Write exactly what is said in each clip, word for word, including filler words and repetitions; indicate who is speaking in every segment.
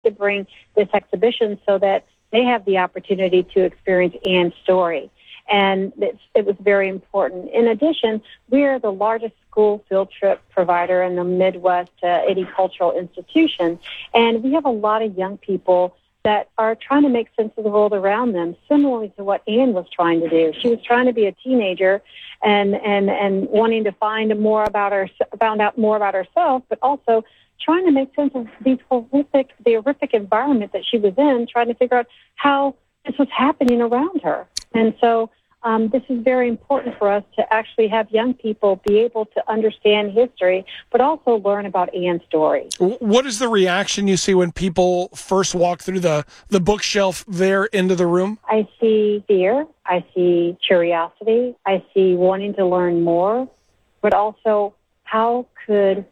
Speaker 1: to bring this exhibition so that they have the opportunity to experience Anne's story. And it, it was very important. In addition, we are the largest school field trip provider in the Midwest uh, any cultural institution. And we have a lot of young people that are trying to make sense of the world around them, similarly to what Anne was trying to do. She was trying to be a teenager and, and, and wanting to find more about her, found out more about herself, but also trying to make sense of these horrific, the horrific environment that she was in, trying to figure out how this was happening around her. And so um, this is very important for us to actually have young people be able to understand history, but also learn about Anne's story.
Speaker 2: What is the reaction you see when people first walk through the, the bookshelf there into the room?
Speaker 1: I see fear. I see curiosity. I see wanting to learn more, but also how could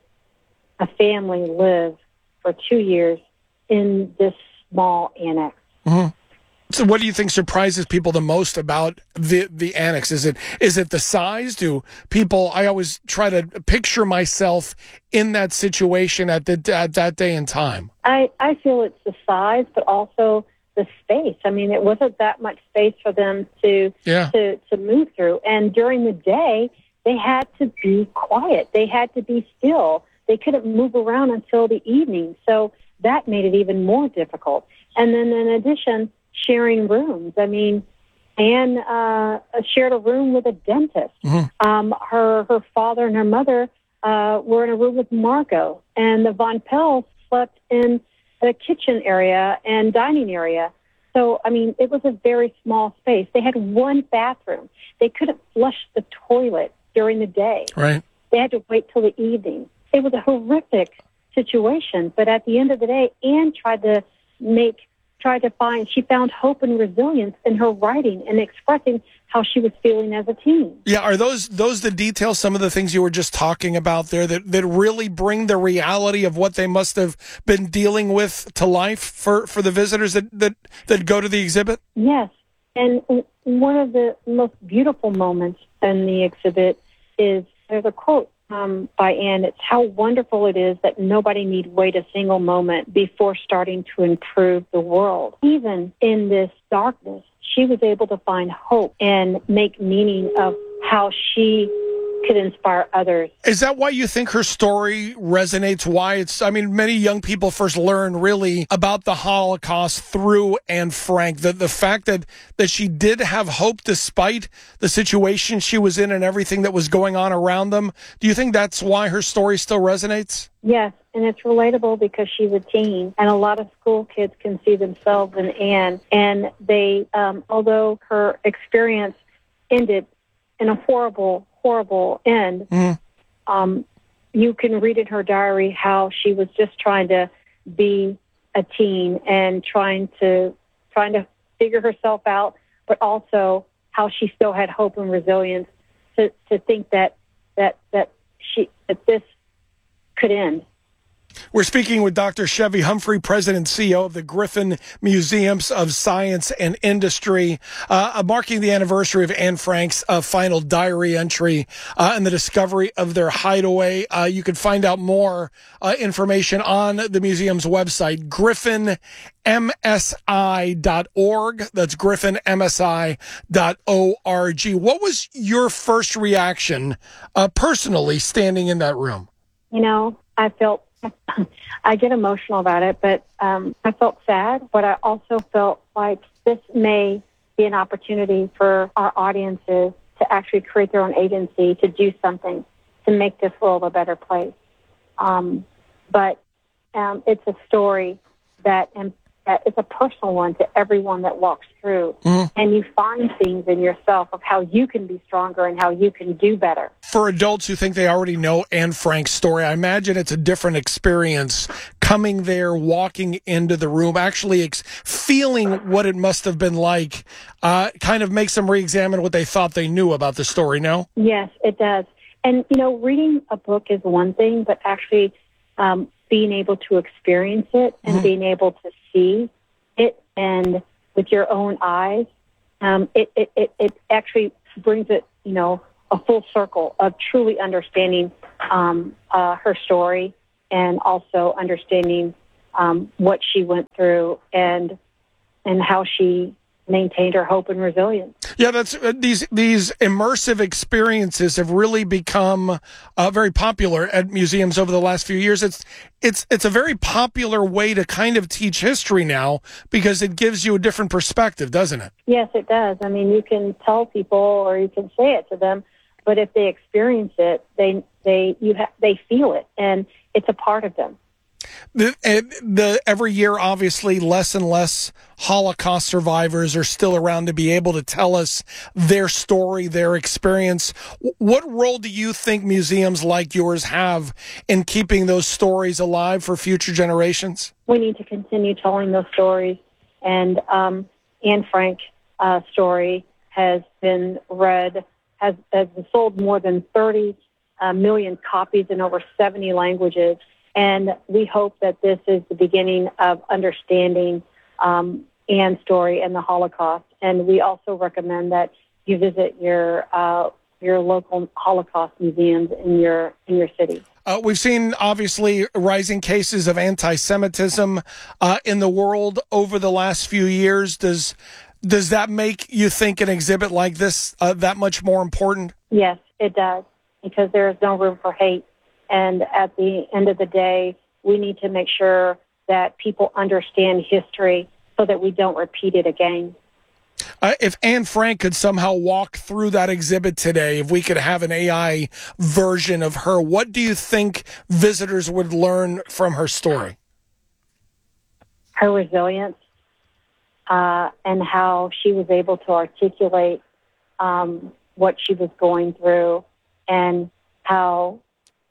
Speaker 1: a family live for two years in this small annex?
Speaker 2: Mm-hmm. So what do you think surprises people the most about the the annex? Is it is it the size? Do people, I always try to picture myself in that situation at the at that day and time.
Speaker 1: I, I feel it's the size, but also the space. I mean, it wasn't that much space for them to
Speaker 2: yeah.
Speaker 1: to, to move through. And during the day, they had to be quiet. They had to be still. They couldn't move around until the evening. So that made it even more difficult. And then in addition, sharing rooms. I mean, Anne uh, shared a room with a dentist.
Speaker 2: Mm-hmm.
Speaker 1: Um, her her father and her mother uh, were in a room with Margot, and the Von Pels slept in the kitchen area and dining area. So, I mean, it was a very small space. They had one bathroom. They couldn't flush the toilet during the day.
Speaker 2: Right.
Speaker 1: They had to wait till the evening. It was a horrific situation, but at the end of the day, Anne tried to make tried to find, she found hope and resilience in her writing and expressing how she was feeling as a teen.
Speaker 2: Yeah, are those those the details, some of the things you were just talking about there that, that really bring the reality of what they must have been dealing with to life for, for the visitors that, that, that go to the exhibit?
Speaker 1: Yes, and one of the most beautiful moments in the exhibit is, there's a quote Um, by Anne, it's how wonderful it is that nobody need wait a single moment before starting to improve the world. Even in this darkness, she was able to find hope and make meaning of how she could inspire others.
Speaker 2: Is that why you think her story resonates? Why it's, I mean, many young people first learn really about the Holocaust through Anne Frank. The, the fact that, that she did have hope despite the situation she was in and everything that was going on around them. Do you think that's why her story still resonates?
Speaker 1: Yes, and it's relatable because she's a teen, and a lot of school kids can see themselves in Anne. And they, um, although her experience ended in a horrible horrible end,
Speaker 2: mm.
Speaker 1: um, you can read in her diary how she was just trying to be a teen and trying to trying to figure herself out, but also how she still had hope and resilience to, to think that that that she that this could end.
Speaker 2: We're speaking with Doctor Chevy Humphrey, President and C E O of the Griffin Museums of Science and Industry, uh, marking the anniversary of Anne Frank's uh, final diary entry uh, and the discovery of their hideaway. Uh, you can find out more uh, information on the museum's website, griffin m s i dot org. That's griffin m s i dot org. What was your first reaction uh, personally standing in that room?
Speaker 1: You know, I felt I get emotional about it, but um, I felt sad, but I also felt like this may be an opportunity for our audiences to actually create their own agency, to do something, to make this world a better place. Um, but um, it's a story that, and that it's a personal one to everyone that walks through.
Speaker 2: Mm.
Speaker 1: And you find things in yourself of how you can be stronger and how you can do better.
Speaker 2: For adults who think they already know Anne Frank's story, I imagine it's a different experience coming there, walking into the room, actually ex- feeling what it must have been like, uh, kind of makes them re-examine what they thought they knew about the story, no?
Speaker 1: Yes, it does. And, you know, reading a book is one thing, but actually um, being able to experience it and mm-hmm. being able to see it and with your own eyes, um, it, it, it, it actually brings it, you know, a full circle of truly understanding um, uh, her story and also understanding um, what she went through and and how she maintained her hope and resilience.
Speaker 2: Yeah, that's uh, these these immersive experiences have really become uh, very popular at museums over the last few years. It's it's it's a very popular way to kind of teach history now because it gives you a different perspective, doesn't it?
Speaker 1: Yes, it does. I mean, you can tell people or you can say it to them, but if they experience it, they they you ha- they feel it, and it's a part of them.
Speaker 2: The, the every year, obviously, less and less Holocaust survivors are still around to be able to tell us their story, their experience. What role do you think museums like yours have in keeping those stories alive for future generations?
Speaker 1: We need to continue telling those stories, and um, Anne Frank uh, story has been read, has, has been sold more than thirty uh, million copies in over seventy languages. And we hope that this is the beginning of understanding um, Anne's story and the Holocaust. And we also recommend that you visit your uh, your local Holocaust museums in your in your city.
Speaker 2: Uh, we've seen, obviously, rising cases of anti-Semitism uh, in the world over the last few years. Does does that make you think an exhibit like this uh, that much more important?
Speaker 1: Yes, it does, because there is no room for hate. And at the end of the day, we need to make sure that people understand history so that we don't repeat it again.
Speaker 2: Uh, if Anne Frank could somehow walk through that exhibit today, if we could have an A I version of her, what do you think visitors would learn from her story?
Speaker 1: Her resilience uh, and how she was able to articulate um, what she was going through, and how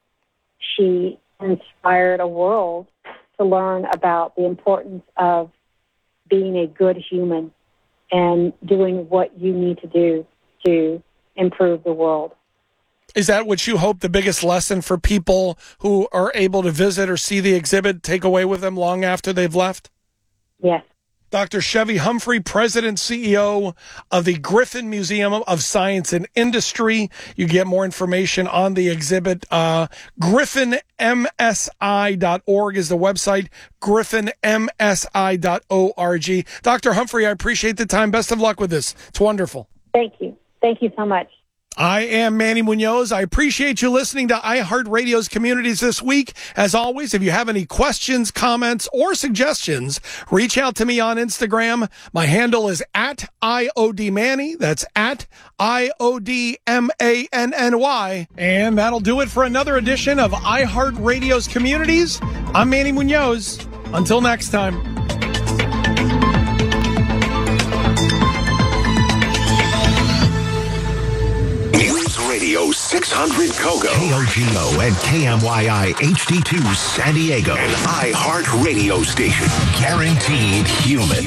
Speaker 1: she inspired a world to learn about the importance of being a good human and doing what you need to do to improve the world.
Speaker 2: Is that what you hope the biggest lesson for people who are able to visit or see the exhibit take away with them long after they've left?
Speaker 1: Yes.
Speaker 2: Doctor Chevy Humphrey, President, C E O of the Griffin Museum of Science and Industry. You get more information on the exhibit. Uh, griffin m s i dot org is the website, griffin m s i dot org. Doctor Humphrey, I appreciate the time. Best of luck with this. It's wonderful.
Speaker 1: Thank you. Thank you so much.
Speaker 2: I am Manny Munoz. I appreciate you listening to iHeartRadio's Communities this week. As always, if you have any questions, comments, or suggestions, reach out to me on Instagram. My handle is at I O D Manny. That's at I O D M A N N Y. And that'll do it for another edition of iHeartRadio's Communities. I'm Manny Munoz. Until next time.
Speaker 3: Radio six hundred Kogo, K O G O and K M Y I H D two San Diego, an iHeart radio station, guaranteed human.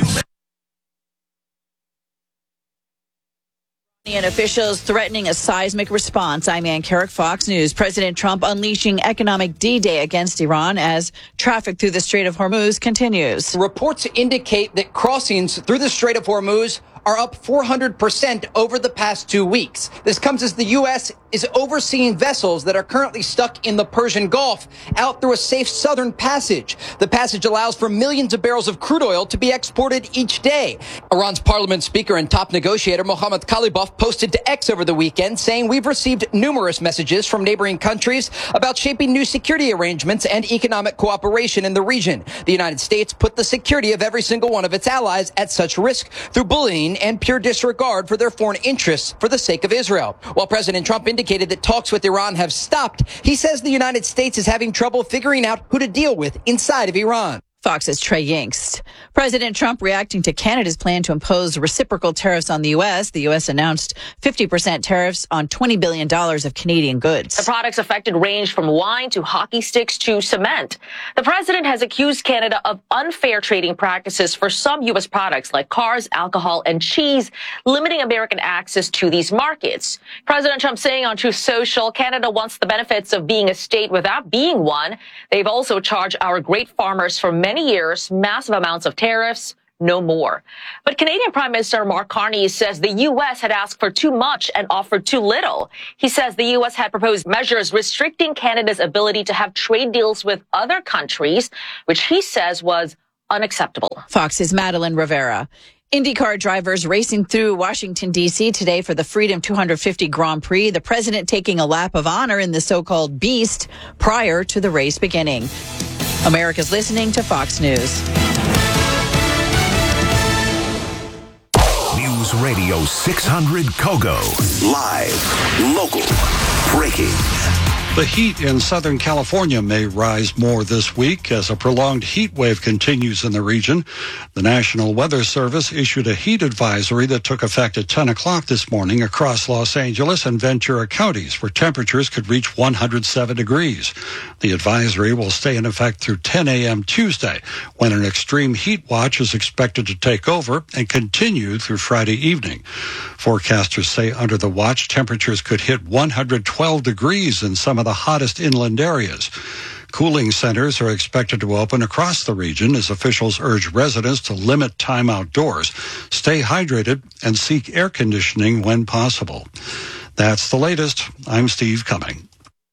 Speaker 4: And officials threatening a seismic response. I'm Ann Carrick, Fox News. President Trump unleashing economic D-Day against Iran as traffic through the Strait of Hormuz continues.
Speaker 5: Reports indicate that crossings through the Strait of Hormuz are up four hundred percent over the past two weeks. This comes as the U S is overseeing vessels that are currently stuck in the Persian Gulf out through a safe southern passage. The passage allows for millions of barrels of crude oil to be exported each day. Iran's parliament speaker and top negotiator Mohammad Khalibaf posted to X over the weekend saying, "We've received numerous messages from neighboring countries about shaping new security arrangements and economic cooperation in the region. The United States put the security of every single one of its allies at such risk through bullying and pure disregard for their foreign interests for the sake of Israel." While President Trump indicated that talks with Iran have stopped, he says the United States is having trouble figuring out who to deal with inside of Iran.
Speaker 4: Fox's Trey Yingst. President Trump reacting to Canada's plan to impose reciprocal tariffs on the U S. The U S announced fifty percent tariffs on twenty billion dollars of Canadian goods.
Speaker 6: The products affected range from wine to hockey sticks to cement. The president has accused Canada of unfair trading practices for some U S products like cars, alcohol, and cheese, limiting American access to these markets. President Trump saying on Truth Social, Canada wants the benefits of being a state without being one. They've also charged our great farmers for many Many years, massive amounts of tariffs, no more. But Canadian Prime Minister Mark Carney says the U S had asked for too much and offered too little. He says the U S had proposed measures restricting Canada's ability to have trade deals with other countries, which he says was unacceptable.
Speaker 4: Fox's Madeline Rivera. IndyCar drivers racing through Washington, D C today for the Freedom two fifty Grand Prix. The president taking a lap of honor in the so-called Beast prior to the race beginning. America's listening to Fox News.
Speaker 3: News Radio six hundred Kogo. Live, local, breaking.
Speaker 7: The heat in Southern California may rise more this week as a prolonged heat wave continues in the region. The National Weather Service issued a heat advisory that took effect at ten o'clock this morning across Los Angeles and Ventura counties, where temperatures could reach one hundred seven degrees. The advisory will stay in effect through ten a.m. Tuesday, when an extreme heat watch is expected to take over and continue through Friday evening. Forecasters say under the watch, temperatures could hit one hundred twelve degrees in some of the hottest inland areas. Cooling centers are expected to open across the region as officials urge residents to limit time outdoors, stay hydrated, and seek air conditioning when possible. That's the latest. I'm Steve Cumming.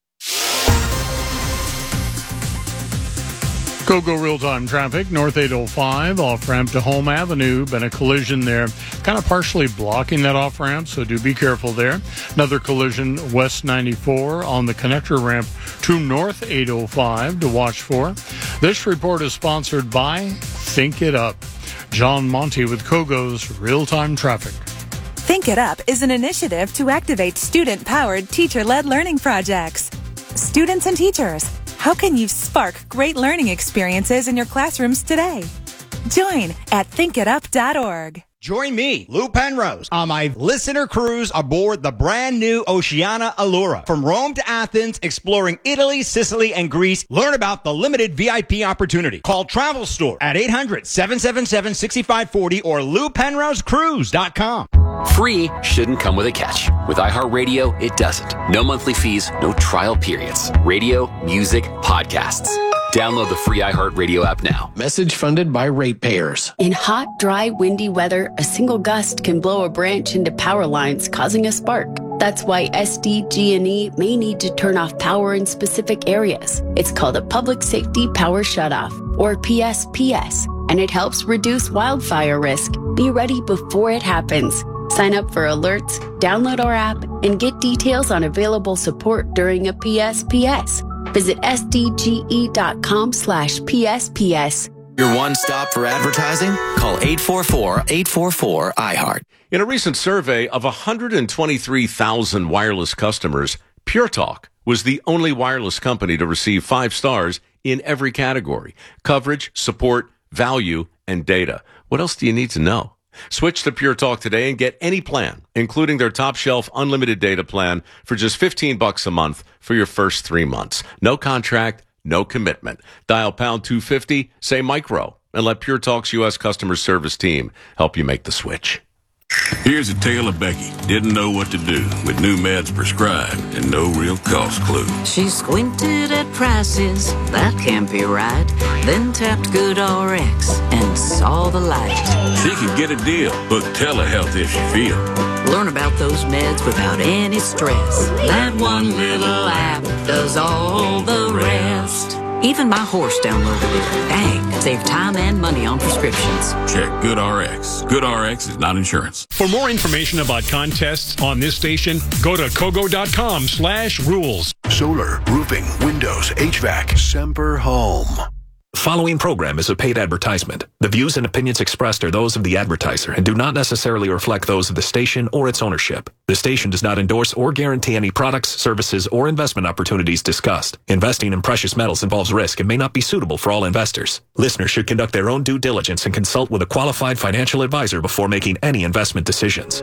Speaker 8: Kogo real-time traffic, North eight oh five, off-ramp to Home Avenue. Been a collision there, kind of partially blocking that off-ramp, so do be careful there. Another collision, West ninety-four on the connector ramp to North eight oh five to watch for. This report is sponsored by Think It Up. John Monty with Kogo's real-time traffic.
Speaker 9: Think It Up is an initiative to activate student-powered, teacher-led learning projects. Students and teachers, how can you spark great learning experiences in your classrooms today? Join at think it up dot org.
Speaker 10: Join me, Lou Penrose, on my listener cruise aboard the brand new Oceania Allura. From Rome to Athens, exploring Italy, Sicily, and Greece. Learn about the limited V I P opportunity. Call Travel Store at eight hundred, seven seven seven, six five four zero or lou penrose cruise dot com.
Speaker 11: Free shouldn't come with a catch. With iHeartRadio, it doesn't. No monthly fees, no trial periods. Radio, music, podcasts. Download the free iHeartRadio app now.
Speaker 12: Message funded by ratepayers.
Speaker 13: In hot, dry, windy weather, a single gust can blow a branch into power lines, causing a spark. That's why S D G and E may need to turn off power in specific areas. It's called a Public Safety Power Shutoff, or P S P S, and it helps reduce wildfire risk. Be ready before it happens. Sign up for alerts, download our app, and get details on available support during a P S P S. Visit sdge.com slash PSPS.
Speaker 14: Your one stop for advertising? Call eight four four, eight four four, I heart.
Speaker 15: In a recent survey of one hundred twenty-three thousand wireless customers, Pure Talk was the only wireless company to receive five stars in every category: coverage, support, value, and data. What else do you need to know? Switch to Pure Talk today and get any plan, including their top shelf unlimited data plan for just fifteen bucks a month for your first three months. No contract, no commitment. Dial pound two fifty, say micro, and let Pure Talk's U S customer service team help you make the switch.
Speaker 16: Here's a tale of Becky. Didn't know what to do with new meds prescribed and no real cost clue.
Speaker 17: She squinted at prices, that can't be right. Then tapped GoodRx and saw the light.
Speaker 16: She could get a deal, book telehealth if she feel.
Speaker 17: Learn about those meds without any stress. That one little app does all the rest. Even my horse downloaded it. Dang, save time and money on prescriptions.
Speaker 16: Check GoodRx. GoodRx is not insurance.
Speaker 18: For more information about contests on this station, go to kogo.com slash rules.
Speaker 3: Solar, roofing, windows, H V A C, Semper Home.
Speaker 19: The following program is a paid advertisement. The views and opinions expressed are those of the advertiser and do not necessarily reflect those of the station or its ownership. The station does not endorse or guarantee any products, services, or investment opportunities discussed. Investing in precious metals involves risk and may not be suitable for all investors. Listeners should conduct their own due diligence and consult with a qualified financial advisor before making any investment decisions.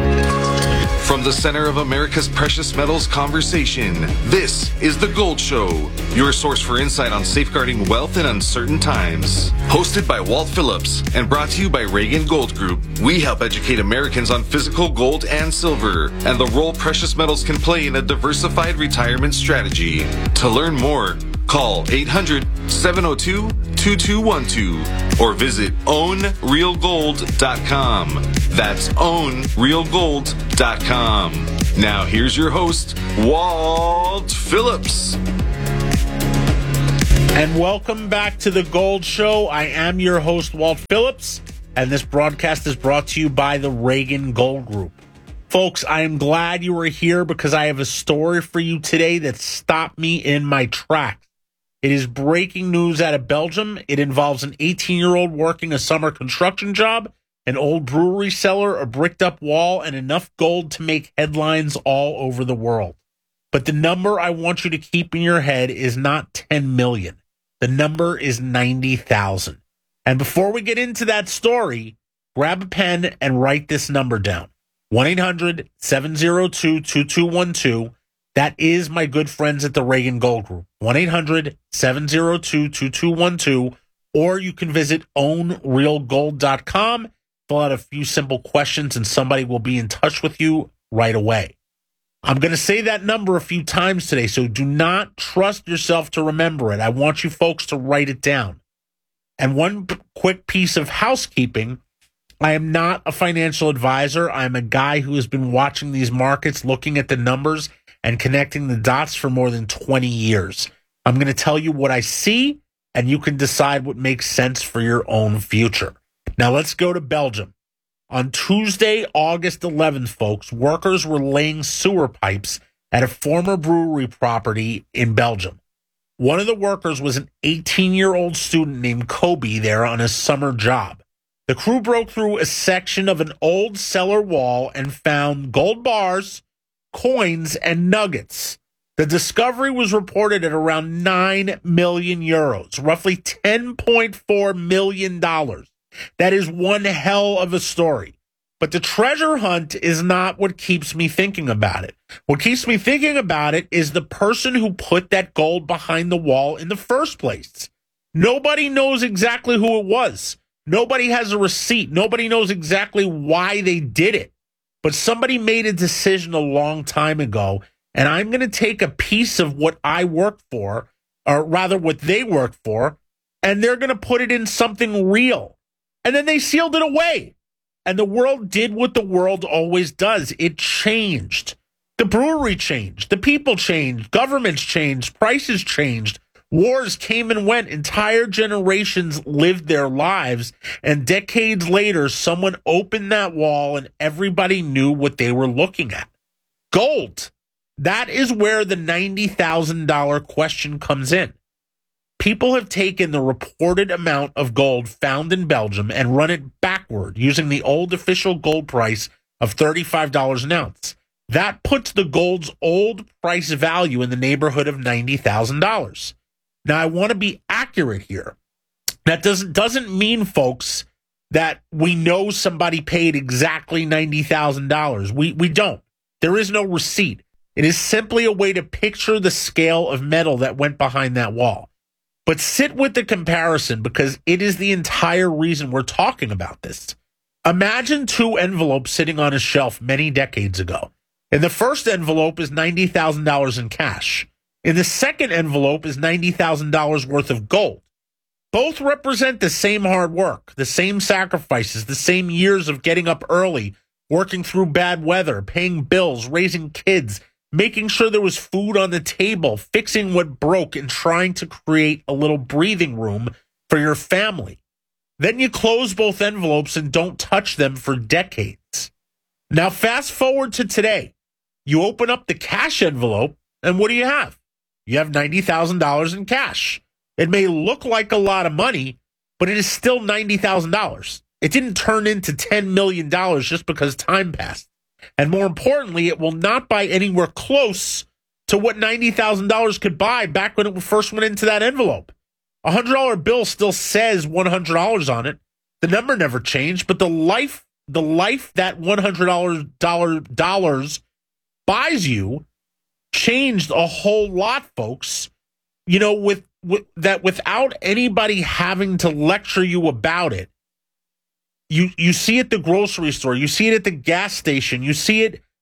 Speaker 20: From the center of America's precious metals conversation, this is The Gold Show, your source for insight on safeguarding wealth in uncertain times. Hosted by Walt Phillips and brought to you by Reagan Gold Group, we help educate Americans on physical gold and silver and the role precious metals can play in a diversified retirement strategy. To learn more, Call eight hundred, seven oh two, two two one two or visit own real gold dot com. That's own real gold dot com. Now here's your host, Walt Phillips.
Speaker 21: And welcome back to The Gold Show. I am your host, Walt Phillips, and this broadcast is brought to you by the Reagan Gold Group. Folks, I am glad you are here because I have a story for you today that stopped me in my tracks. It is breaking news out of Belgium. It involves an eighteen-year-old working a summer construction job, an old brewery cellar, a bricked-up wall, and enough gold to make headlines all over the world. But the number I want you to keep in your head is not ten million. The number is ninety thousand. And before we get into that story, grab a pen and write this number down. one eight hundred, seven oh two, two two one two. That is my good friends at the Reagan Gold Group. one eight hundred, seven oh two, two two one two. Or you can visit own real gold dot com, fill out a few simple questions, and somebody will be in touch with you right away. I'm going to say that number a few times today, so do not trust yourself to remember it. I want you folks to write it down. And one p- quick piece of housekeeping. I am not a financial advisor. I'm a guy who has been watching these markets, looking at the numbers, and connecting the dots for more than twenty years. I'm going to tell you what I see, and you can decide what makes sense for your own future. Now let's go to Belgium. On Tuesday, August eleventh, folks, workers were laying sewer pipes at a former brewery property in Belgium. One of the workers was an eighteen-year-old student named Kobe there on a summer job. The crew broke through a section of an old cellar wall and found gold bars, coins, and nuggets. The discovery was reported at around nine million euros, roughly ten point four million dollars. That is one hell of a story. But the treasure hunt is not what keeps me thinking about it. What keeps me thinking about it is the person who put that gold behind the wall in the first place. Nobody knows exactly who it was. Nobody has a receipt. Nobody knows exactly why they did it. But somebody made a decision a long time ago, and I'm going to take a piece of what I worked for, or rather what they worked for, and they're going to put it in something real. And then they sealed it away. And the world did what the world always does. It changed. The brewery changed. The people changed. Governments changed. Prices changed. Wars came and went. Entire generations lived their lives. And decades later, someone opened that wall and everybody knew what they were looking at. Gold. That is where the ninety thousand dollars question comes in. People have taken the reported amount of gold found in Belgium and run it backward using the old official gold price of thirty-five dollars an ounce. That puts the gold's old price value in the neighborhood of ninety thousand dollars. Now, I want to be accurate here. That doesn't, doesn't mean, folks, that we know somebody paid exactly ninety thousand dollars. We, we don't. There is no receipt. It is simply a way to picture the scale of metal that went behind that wall. But sit with the comparison because it is the entire reason we're talking about this. Imagine two envelopes sitting on a shelf many decades ago. In the first envelope is ninety thousand dollars in cash. In the second envelope is ninety thousand dollars worth of gold. Both represent the same hard work, the same sacrifices, the same years of getting up early, working through bad weather, paying bills, raising kids, making sure there was food on the table, fixing what broke, and trying to create a little breathing room for your family. Then you close both envelopes and don't touch them for decades. Now, fast forward to today. You open up the cash envelope, and what do you have? You have ninety thousand dollars in cash. It may look like a lot of money, but it is still ninety thousand dollars. It didn't turn into ten million dollars just because time passed. And more importantly, it will not buy anywhere close to what ninety thousand dollars could buy back when it first went into that envelope. A one hundred dollar bill still says one hundred dollars on it. The number never changed, but the life the life that one hundred dollars buys you changed a whole lot, folks. You know, with, with that without anybody having to lecture you about it. You you see it at the grocery store, you see it at the gas station, you see it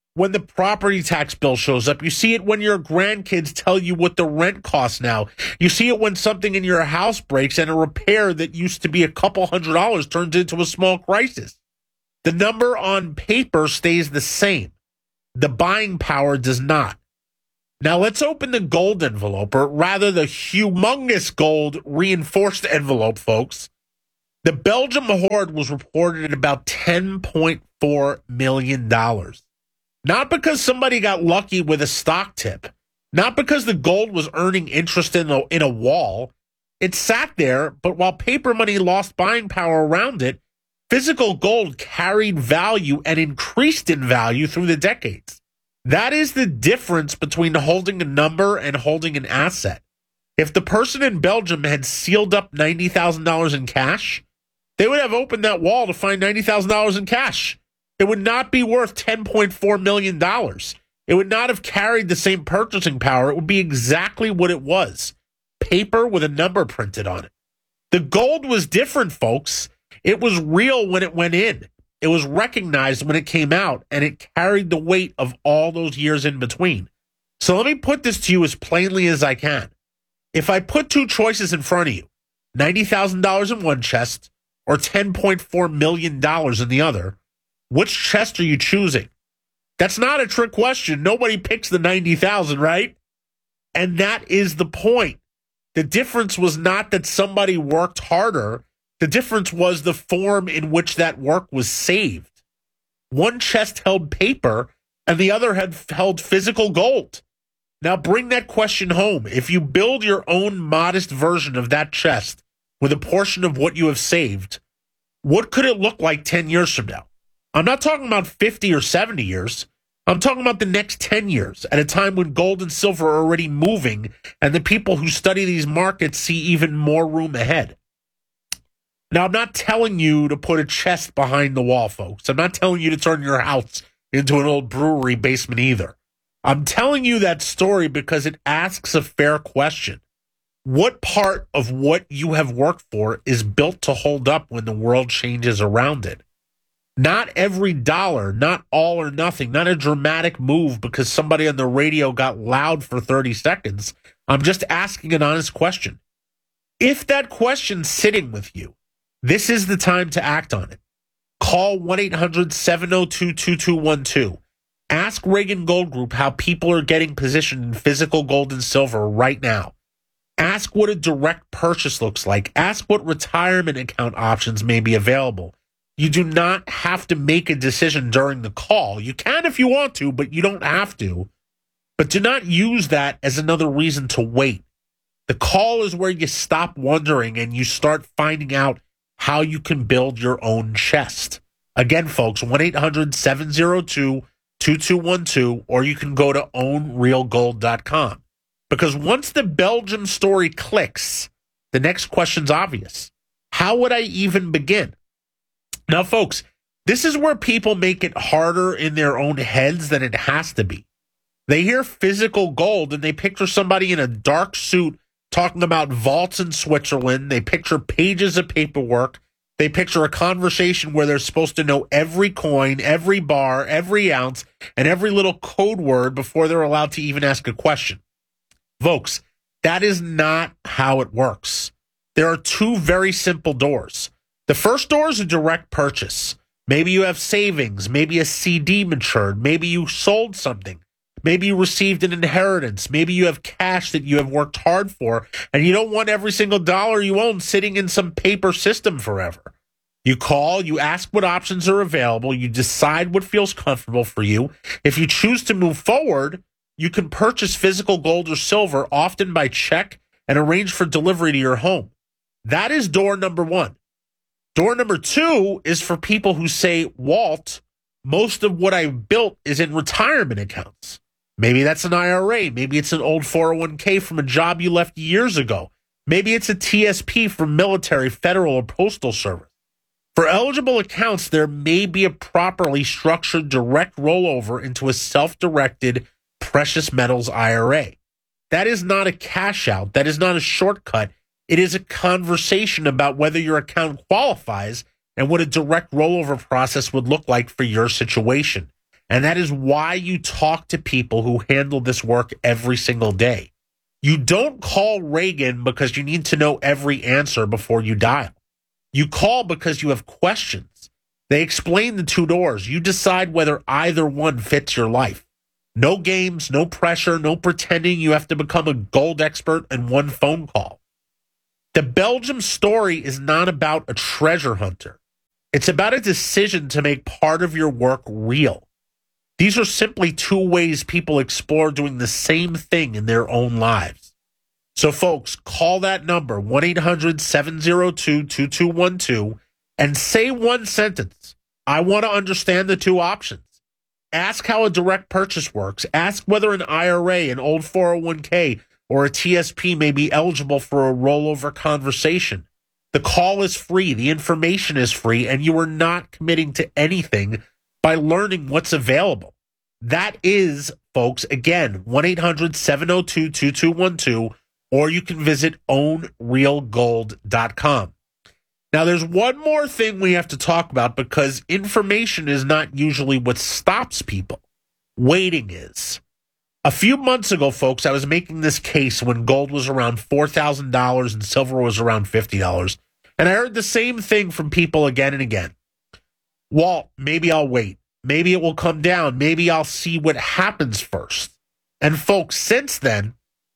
Speaker 21: when the property tax bill shows up. You see it when your grandkids tell you what the rent costs now. You see it when something in your house breaks and a repair that used to be a couple hundred dollars turns into a small crisis. The number on paper stays the same. The buying power does not. Now let's open the gold envelope, or rather the humongous gold reinforced envelope, folks. The Belgium hoard was reported at about ten point four million dollars. Not because somebody got lucky with a stock tip. Not because the gold was earning interest in a, in a wall. It sat there, but while paper money lost buying power around it, physical gold carried value and increased in value through the decades. That is the difference between holding a number and holding an asset. If the person in Belgium had sealed up ninety thousand dollars in cash, they would have opened that wall to find ninety thousand dollars in cash. It would not be worth ten point four million dollars. It would not have carried the same purchasing power. It would be exactly what it was. Paper with a number printed on it. The gold was different, folks. It was real when it went in. It was recognized when it came out, and it carried the weight of all those years in between. So let me put this to you as plainly as I can. If I put two choices in front of you, ninety thousand dollars in one chest or ten point four million dollars in the other, which chest are you choosing? That's not a trick question. Nobody picks the ninety thousand, right? And that is the point. The difference was not that somebody worked harder. The difference was the form in which that work was saved. One chest held paper and the other had held physical gold. Now bring that question home. If you build your own modest version of that chest with a portion of what you have saved, what could it look like ten years from now? I'm not talking about fifty or seventy years. I'm talking about the next ten years, at a time when gold and silver are already moving and the people who study these markets see even more room ahead. Now, I'm not telling you to put a chest behind the wall, folks. I'm not telling you to turn your house into an old brewery basement either. I'm telling you that story because it asks a fair question. What part of what you have worked for is built to hold up when the world changes around it? Not every dollar, not all or nothing, not a dramatic move because somebody on the radio got loud for thirty seconds. I'm just asking an honest question. If that question's sitting with you, this is the time to act on it. Call one eight hundred seven oh two two two one two. Ask Reagan Gold Group how people are getting positioned in physical gold and silver right now. Ask what a direct purchase looks like. Ask what retirement account options may be available. You do not have to make a decision during the call. You can if you want to, but you don't have to. But do not use that as another reason to wait. The call is where you stop wondering and you start finding out how you can build your own chest. Again, folks, one eight hundred seven oh two two two one two, or you can go to own real gold dot com. Because once the Belgium story clicks, the next question's obvious. How would I even begin? Now, folks, this is where people make it harder in their own heads than it has to be. They hear physical gold and they picture somebody in a dark suit talking about vaults in Switzerland. They picture pages of paperwork. They picture a conversation where they're supposed to know every coin, every bar, every ounce, and every little code word before they're allowed to even ask a question. Folks, that is not how it works. There are two very simple doors. The first door is a direct purchase. Maybe you have savings. Maybe a C D matured. Maybe you sold something. Maybe you received an inheritance. Maybe you have cash that you have worked hard for, and you don't want every single dollar you own sitting in some paper system forever. You call, you ask what options are available, you decide what feels comfortable for you. If you choose to move forward, you can purchase physical gold or silver, often by check, and arrange for delivery to your home. That is door number one. Door number two is for people who say, Walt, most of what I've built is in retirement accounts. Maybe that's an I R A. Maybe it's an old four oh one k from a job you left years ago. Maybe it's a T S P from military, federal, or postal service. For eligible accounts, there may be a properly structured direct rollover into a self-directed precious metals I R A. That is not a cash out. That is not a shortcut. It is a conversation about whether your account qualifies and what a direct rollover process would look like for your situation. And that is why you talk to people who handle this work every single day. You don't call Reagan because you need to know every answer before you dial. You call because you have questions. They explain the two doors. You decide whether either one fits your life. No games, no pressure, no pretending you have to become a gold expert in one phone call. The Belgium story is not about a treasure hunter. It's about a decision to make part of your work real. These are simply two ways people explore doing the same thing in their own lives. So, folks, call that number, one eight hundred seven oh two two two one two, and say one sentence. I want to understand the two options. Ask how a direct purchase works. Ask whether an I R A, an old four oh one k, or a T S P may be eligible for a rollover conversation. The call is free. The information is free, and you are not committing to anything by learning what's available. That is, folks, again, one eight hundred seven oh two two two one two, or you can visit own real gold dot com. Now, there's one more thing we have to talk about because information is not usually what stops people. Waiting is. A few months ago, folks, I was making this case when gold was around four thousand dollars and silver was around fifty dollars. And I heard the same thing from people again and again. Walt, maybe I'll wait. Maybe it will come down. Maybe I'll see what happens first. And folks, since then,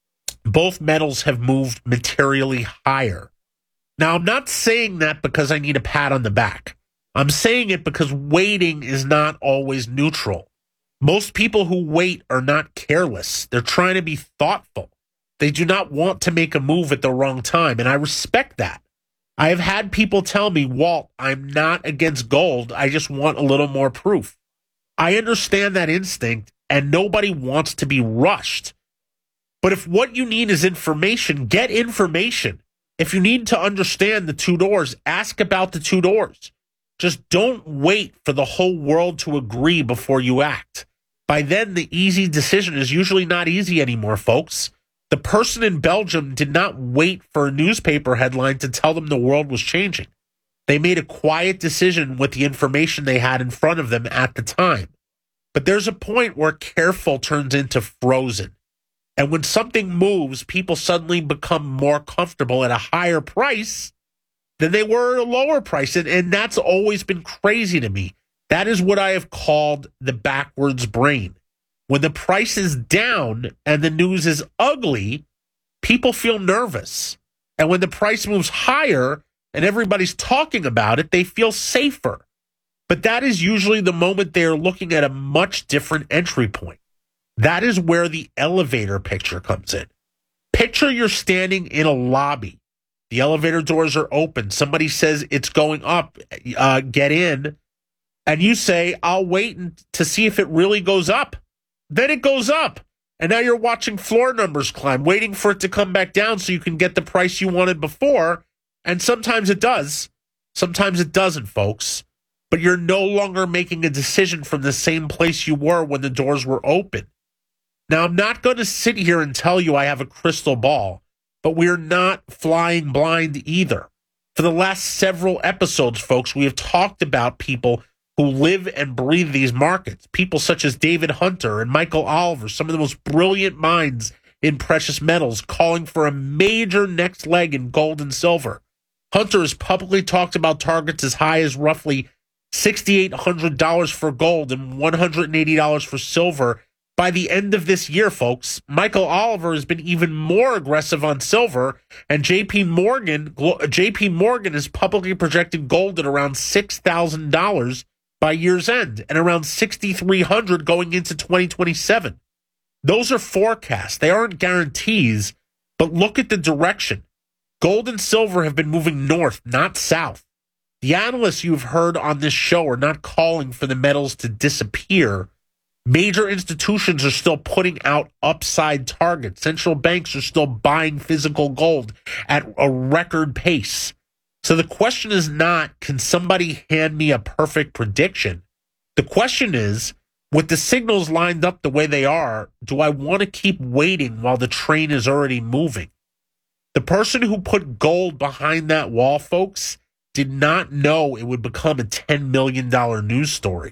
Speaker 21: both metals have moved materially higher. Now, I'm not saying that because I need a pat on the back. I'm saying it because waiting is not always neutral. Most people who wait are not careless. They're trying to be thoughtful. They do not want to make a move at the wrong time, and I respect that. I have had people tell me, Walt, I'm not against gold. I just want a little more proof. I understand that instinct, and nobody wants to be rushed. But if what you need is information, get information. If you need to understand the two doors, ask about the two doors. Just don't wait for the whole world to agree before you act. By then, the easy decision is usually not easy anymore, folks. The person in Belgium did not wait for a newspaper headline to tell them the world was changing. They made a quiet decision with the information they had in front of them at the time. But there's a point where careful turns into frozen. And when something moves, people suddenly become more comfortable at a higher price than they were at a lower price. And, and that's always been crazy to me. That is what I have called the backwards brain. When the price is down and the news is ugly, people feel nervous. And when the price moves higher and everybody's talking about it, they feel safer. But that is usually the moment they are looking at a much different entry point. That is where the elevator picture comes in. Picture you're standing in a lobby. The elevator doors are open. Somebody says it's going up. Uh, get in. And you say, I'll wait to see if it really goes up. Then it goes up. And now you're watching floor numbers climb, waiting for it to come back down so you can get the price you wanted before. And sometimes it does. Sometimes it doesn't, folks. But you're no longer making a decision from the same place you were when the doors were open. Now, I'm not going to sit here and tell you I have a crystal ball, but we're not flying blind either. For the last several episodes, folks, we have talked about people who live and breathe these markets. People such as David Hunter and Michael Oliver, some of the most brilliant minds in precious metals, calling for a major next leg in gold and silver. Hunter has publicly talked about targets as high as roughly six thousand eight hundred dollars for gold and one hundred eighty dollars for silver by the end of this year, folks. Michael Oliver has been even more aggressive on silver, and J P Morgan, J P Morgan has publicly projected gold at around six thousand dollars by year's end and around six thousand three hundred dollars going into twenty twenty-seven. Those are forecasts. They aren't guarantees, but look at the direction. Gold and silver have been moving north, not south. The analysts you've heard on this show are not calling for the metals to disappear. Major institutions are still putting out upside targets. Central banks are still buying physical gold at a record pace. So the question is not, can somebody hand me a perfect prediction? The question is, with the signals lined up the way they are, do I want to keep waiting while the train is already moving? The person who put gold behind that wall, folks, did not know it would become a ten million dollars news story.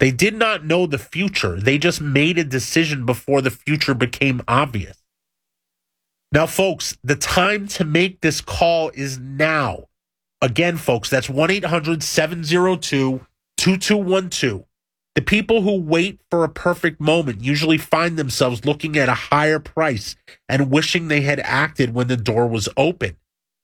Speaker 21: They did not know the future. They just made a decision before the future became obvious. Now, folks, the time to make this call is now. Again, folks, that's one eight hundred seven oh two two two one two. The people who wait for a perfect moment usually find themselves looking at a higher price and wishing they had acted when the door was open.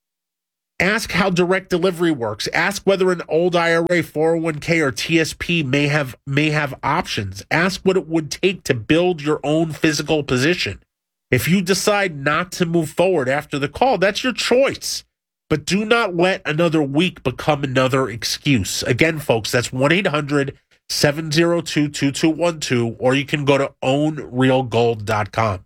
Speaker 21: Ask how direct delivery works. Ask whether an old I R A, four oh one k, or T S P may have may have options. Ask what it would take to build your own physical position. If you decide not to move forward after the call, that's your choice. But do not let another week become another excuse. Again, folks, that's one eight hundred seven oh two two two one two, or you can go to own real gold dot com.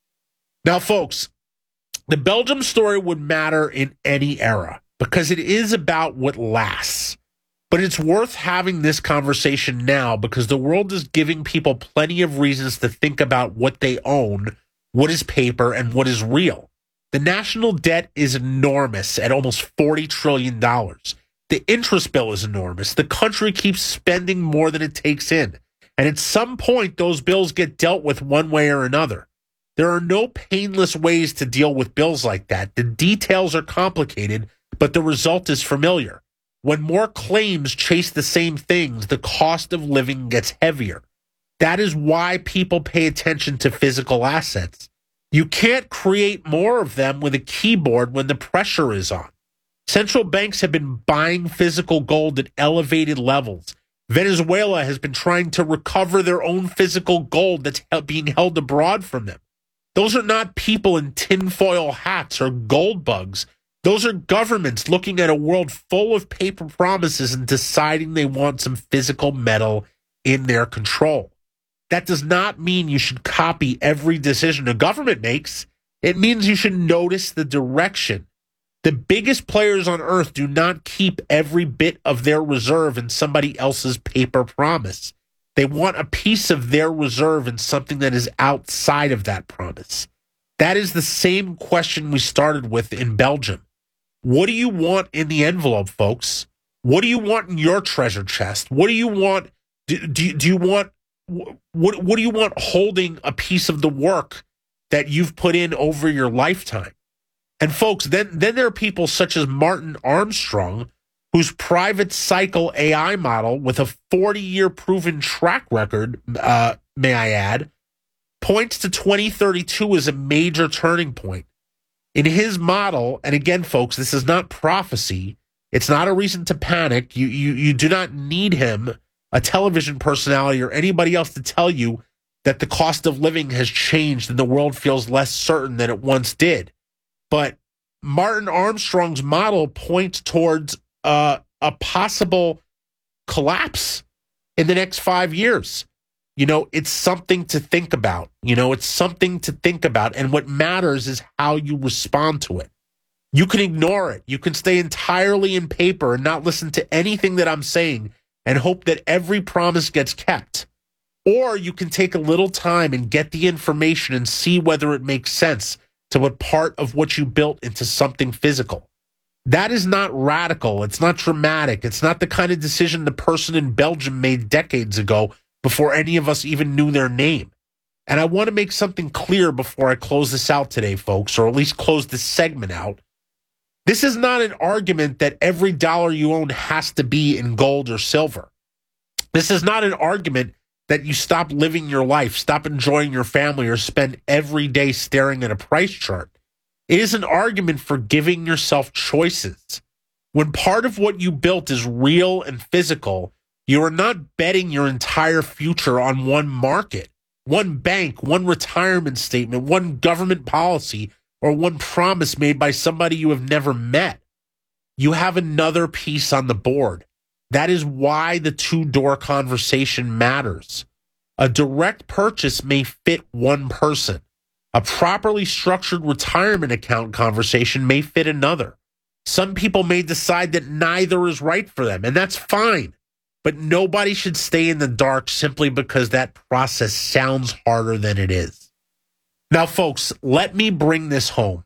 Speaker 21: Now, folks, the Belgium story would matter in any era because it is about what lasts. But it's worth having this conversation now because the world is giving people plenty of reasons to think about what they own, what is paper, and what is real. The national debt is enormous at almost forty trillion dollars. The interest bill is enormous. The country keeps spending more than it takes in. And at some point, those bills get dealt with one way or another. There are no painless ways to deal with bills like that. The details are complicated, but the result is familiar. When more claims chase the same things, the cost of living gets heavier. That is why people pay attention to physical assets. You can't create more of them with a keyboard when the pressure is on. Central banks have been buying physical gold at elevated levels. Venezuela has been trying to recover their own physical gold that's being held abroad from them. Those are not people in tinfoil hats or gold bugs. Those are governments looking at a world full of paper promises and deciding they want some physical metal in their control. That does not mean you should copy every decision a government makes. It means you should notice the direction. The biggest players on earth do not keep every bit of their reserve in somebody else's paper promise. They want a piece of their reserve in something that is outside of that promise. That is the same question we started with in Belgium. What do you want in the envelope, folks? What do you want in your treasure chest? What do you want? Do, do, do you want what? What do you want holding a piece of the work that you've put in over your lifetime? And folks, then then there are people such as Martin Armstrong, whose private cycle A I model with a forty-year proven track record, uh, may I add, points to twenty thirty-two as a major turning point. In his model, and again, folks, this is not prophecy. It's not a reason to panic. You, you, you do not need him, a television personality, or anybody else to tell you that the cost of living has changed and the world feels less certain than it once did. But Martin Armstrong's model points towards uh, a possible collapse in the next five years. You know, it's something to think about. You know, it's something to think about. And what matters is how you respond to it. You can ignore it. You can stay entirely in paper and not listen to anything that I'm saying and hope that every promise gets kept. Or you can take a little time and get the information and see whether it makes sense to put part of what you built into something physical. That is not radical. It's not dramatic. It's not the kind of decision the person in Belgium made decades ago before any of us even knew their name. And I want to make something clear before I close this out today, folks, or at least close this segment out. This is not an argument that every dollar you own has to be in gold or silver. This is not an argument that you stop living your life, stop enjoying your family, or spend every day staring at a price chart. It is an argument for giving yourself choices. When part of what you built is real and physical, you are not betting your entire future on one market, one bank, one retirement statement, one government policy, or one promise made by somebody you have never met. You have another piece on the board. That is why the two-door conversation matters. A direct purchase may fit one person. A properly structured retirement account conversation may fit another. Some people may decide that neither is right for them, and that's fine. But nobody should stay in the dark simply because that process sounds harder than it is. Now, folks, let me bring this home.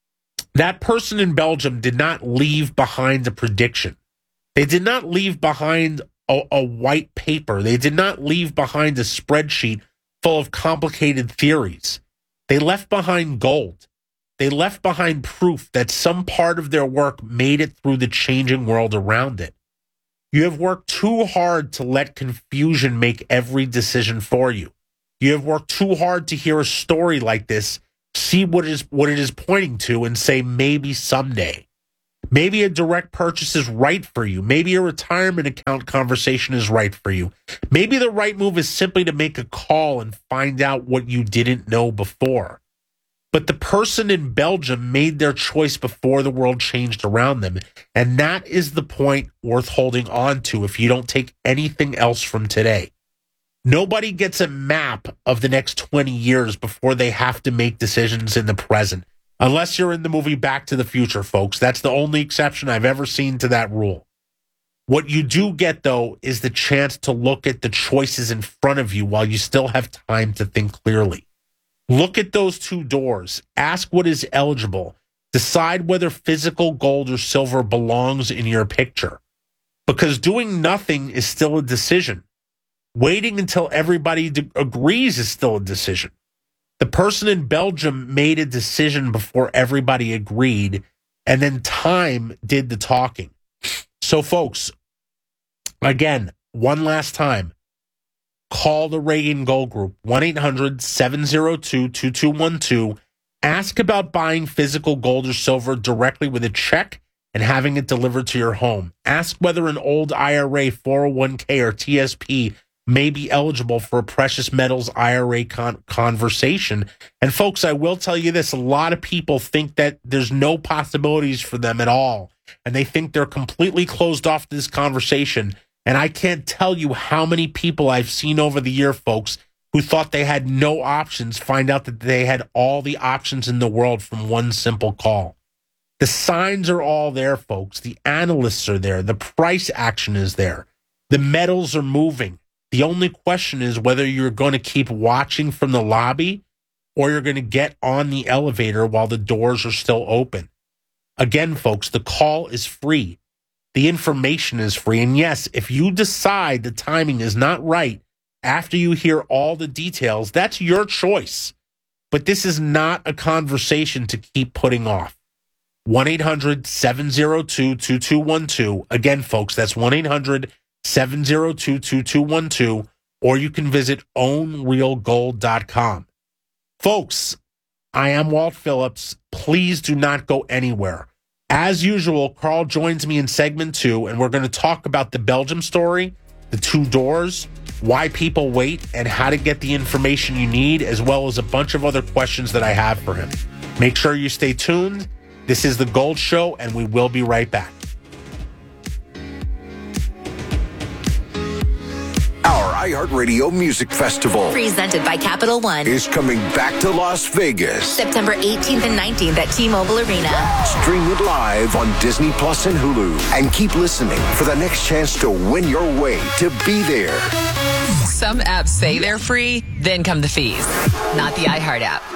Speaker 21: That person in Belgium did not leave behind a prediction. They did not leave behind a, a white paper. They did not leave behind a spreadsheet full of complicated theories. They left behind gold. They left behind proof that some part of their work made it through the changing world around it. You have worked too hard to let confusion make every decision for you. You have worked too hard to hear a story like this, see what it is, what it is pointing to, and say, maybe someday. Maybe a direct purchase is right for you. Maybe a retirement account conversation is right for you. Maybe the right move is simply to make a call and find out what you didn't know before. But the person in Belgium made their choice before the world changed around them. And that is the point worth holding on to if you don't take anything else from today. Nobody gets a map of the next twenty years before they have to make decisions in the present. Unless you're in the movie Back to the Future, folks. That's the only exception I've ever seen to that rule. What you do get, though, is the chance to look at the choices in front of you while you still have time to think clearly. Look at those two doors. Ask what is eligible. Decide whether physical gold or silver belongs in your picture. Because doing nothing is still a decision. Waiting until everybody d- agrees is still a decision. The person in Belgium made a decision before everybody agreed, and then time did the talking. So, folks, again, one last time, call the Reagan Gold Group, one eight hundred seven oh two two two one two. Ask about buying physical gold or silver directly with a check and having it delivered to your home. Ask whether an old I R A, four oh one k, or T S P may be eligible for a precious metals I R A con- conversation. And folks, I will tell you this, a lot of people think that there's no possibilities for them at all. And they think they're completely closed off to this conversation. And I can't tell you how many people I've seen over the year, folks, who thought they had no options, find out that they had all the options in the world from one simple call. The signs are all there, folks. The analysts are there. The price action is there. The metals are moving. The only question is whether you're going to keep watching from the lobby or you're going to get on the elevator while the doors are still open. Again, folks, the call is free. The information is free. And yes, if you decide the timing is not right after you hear all the details, that's your choice. But this is not a conversation to keep putting off. one eight hundred seven oh two two two one two. Again, folks, that's one eight hundred seven oh two two two one two, or you can visit own real gold dot com. Folks, I am Walt Phillips. Please do not go anywhere. As usual, Carl joins me in segment two, and we're going to talk about the Belgium story, the two doors, why people wait, and how to get the information you need, as well as a bunch of other questions that I have for him. Make sure you stay tuned. This is The Gold Show, and we will be right back.
Speaker 3: Our iHeartRadio Music Festival,
Speaker 1: presented by Capital One,
Speaker 3: is coming back to Las Vegas.
Speaker 1: September eighteenth and nineteenth at T-Mobile Arena.
Speaker 3: Stream it live on Disney Plus and Hulu. And keep listening for the next chance to win your way to be there.
Speaker 22: Some apps say they're free, then come the fees. Not the iHeart app.